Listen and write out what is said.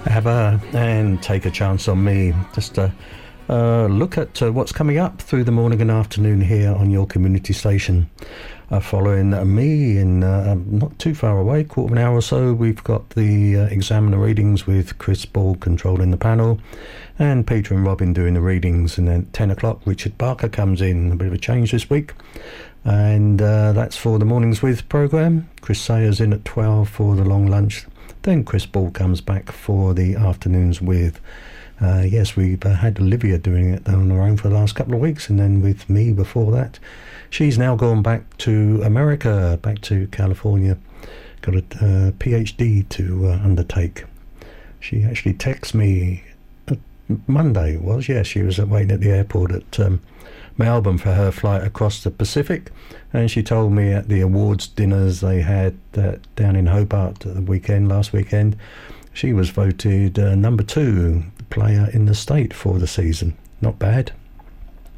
ABBA and Take a Chance on Me. Just a look at what's coming up through the morning and afternoon here on your community station. Following me in not too far away, quarter of an hour or so, we've got the examiner readings with Chris Ball controlling the panel and Peter and Robin doing the readings, and then at 10 o'clock Richard Barker comes in. A bit of a change this week, and that's for the Mornings With programme. Chris Sayers in at 12 for the long lunch, then Chris Ball comes back for the Afternoons With. Yes, we've had Olivia doing it on her own for the last couple of weeks, and then with me before that. She's now gone back to America, back to California. Got a PhD to undertake. She actually texted me Monday, it was, yeah, she was waiting at the airport at Melbourne for her flight across the Pacific, and she told me at the awards dinners they had down in Hobart last weekend, she was voted number 2 player in the state for the season. Not bad.